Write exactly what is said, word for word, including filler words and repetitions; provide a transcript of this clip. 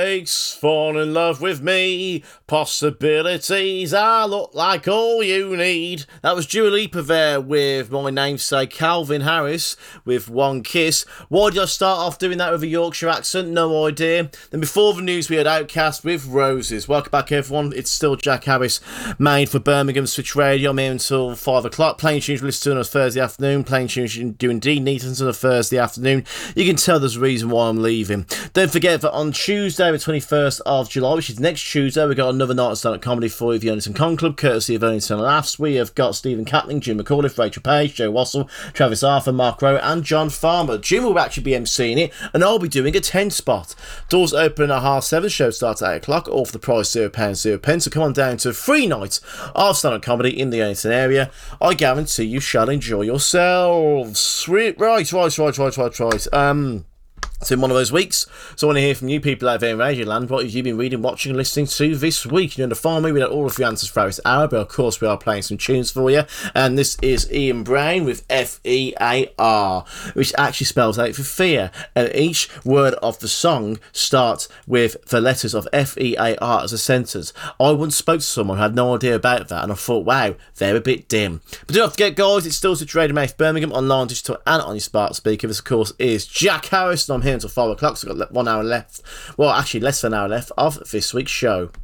Makes fall in love with me. Possibilities, I look like all you need. That was Dua Lipa there with my namesake Calvin Harris with One Kiss. Why did I start off doing that with a Yorkshire accent? No idea. Then before the news we had Outcast with Roses. Welcome back everyone. It's still Jack Harris, made for Birmingham Switch Radio. I'm here until five o'clock. Playing tunes we listen to on a Thursday afternoon. Playing tunes you do indeed need until a Thursday afternoon. You can tell there's a reason why I'm leaving. Don't forget that on Tuesday the twenty-first of July, which is next Tuesday, we've got another night of stand-up comedy for you, the Ernest and Con Club, courtesy of Ernest and Laughs. We have got Stephen Catling, Jim McAuliffe, Rachel Page, Joe Wassell, Travis Arthur, Mark Rowe and John Farmer. Jim will actually be emceeing it and I'll be doing a ten spot. Doors open at half seven, show starts at eight o'clock, all for the price zero pounds zero pence. So come on down to a free night of stand-up comedy in the Ernest area. I guarantee you shall enjoy yourselves. Sweet. Right, right, right, right, right, right. Um... It's been one of those weeks, so I want to hear from you people out there in Radio Land. What have you been reading, watching and listening to this week? You know, to find me, we got all of the answers for this hour, but of course we are playing some tunes for you. And this is Ian Brown with F E A R, which actually spells out for fear. And each word of the song starts with the letters of F E A R as a sentence. I once spoke to someone who had no idea about that, and I thought, wow, they're a bit dim. But do not forget, guys, it's still Switch Radio Mouth Birmingham, online, digital, and on your smart speaker. This, of course, is Jack Harris, and I'm here until five o'clock, so I've got one hour left. Well, actually, less than an hour left of this week's show.